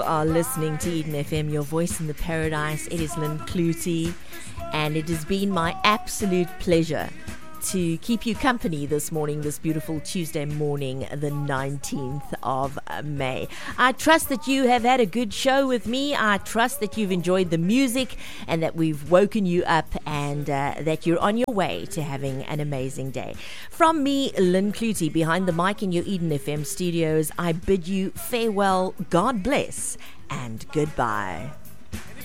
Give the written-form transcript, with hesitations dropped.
Are listening to Eden FM, your voice in the paradise. It is Lynn Clutie, and it has been my absolute pleasure to keep you company this morning, this beautiful Tuesday morning, the 19th of May. I trust that you have had a good show with me. I trust that you've enjoyed the music and that we've woken you up and that you're on your way to having an amazing day. From me, Lynn Clutie, behind the mic in your Eden FM studios, I bid you farewell, God bless, and goodbye.